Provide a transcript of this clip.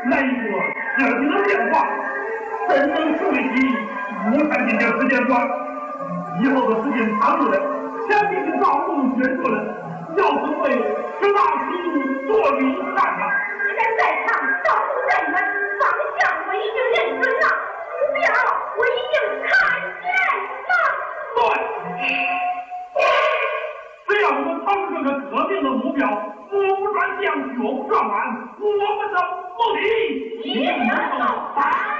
来一个这样的变化，真能处理起无产阶级时间段。以后的时间长久了，前面的道路选错了，要是会是大书做遗憾呐。 既然在场，道路再远，方向我已经认准了，目标我已经看见了。 对，只要我们朝着这个特定的目标不断向前转弯，我们的目的一定能到达。